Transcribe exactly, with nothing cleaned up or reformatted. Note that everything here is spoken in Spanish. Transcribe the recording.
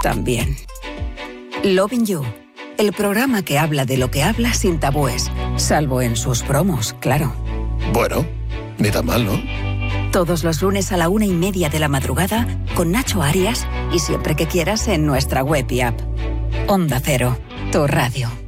también. Loving You, el programa que habla de lo que habla sin tabúes, salvo en sus promos, claro. Bueno, ni tan mal, ¿no? Todos los lunes a la una y media de la madrugada con Nacho Arias y siempre que quieras en nuestra web y app. Onda Cero, tu radio.